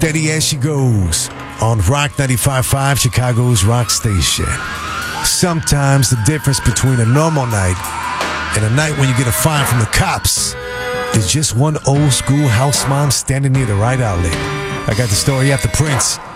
steady as she goes on Rock 95.5, Chicago's rock station. Sometimes the difference between a normal night and a night when you get a fine from the cops is just one old school house mom standing near the right outlet. I got the story after Prince.